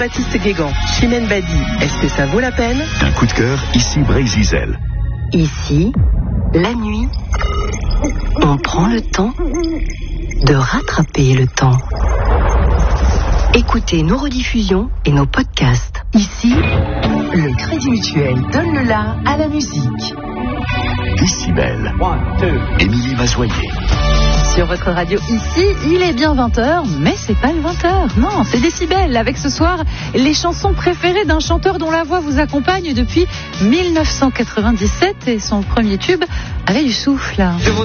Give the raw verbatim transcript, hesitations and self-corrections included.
Jean-Baptiste Guégan, Chimène Badi, est-ce que ça vaut la peine? Un coup de cœur, ici Brésil Wiesel. Ici, la nuit, on prend le temps de rattraper le temps. Écoutez nos rediffusions et nos podcasts. Ici, le Crédit Mutuel donne le la à la musique. Décibel. Émilie Mazoyer. Sur votre radio ici, il est bien vingt heures, mais c'est pas le vingt heures. Non, c'est Décibel, avec ce soir les chansons préférées d'un chanteur dont la voix vous accompagne depuis mille neuf cent quatre-vingt-dix-sept et son premier tube avait du souffle.